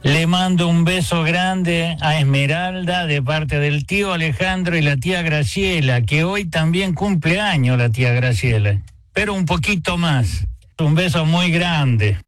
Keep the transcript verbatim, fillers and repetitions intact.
Le mando un beso grande a Esmeralda de parte del tío Alejandro y la tía Graciela, que hoy también cumple años la tía Graciela, pero un poquito más. Un beso muy grande.